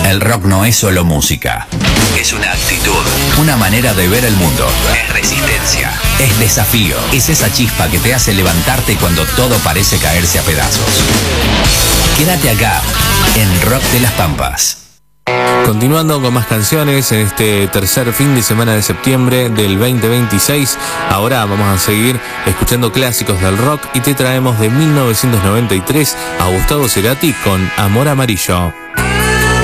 El rock no es solo música. Es una actitud, una manera de ver el mundo. Es resistencia, es desafío. Es esa chispa que te hace levantarte cuando todo parece caerse a pedazos. Quédate acá, en Rock de las Pampas. Continuando con más canciones en este tercer fin de semana de septiembre del 2026, ahora vamos a seguir escuchando clásicos del rock y te traemos de 1993 a Gustavo Cerati con Amor Amarillo.